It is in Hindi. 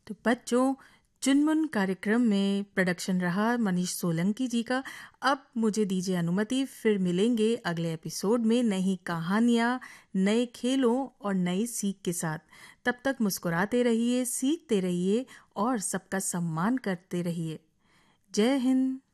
तो बच्चों, चुनमुन कार्यक्रम में प्रोडक्शन रहा मनीष सोलंकी जी का। अब मुझे दीजिए अनुमति, फिर मिलेंगे अगले एपिसोड में नई कहानियाँ, नए खेलों और नई सीख के साथ। तब तक मुस्कुराते रहिए, सीखते रहिए और सबका सम्मान करते रहिए। जय हिंद।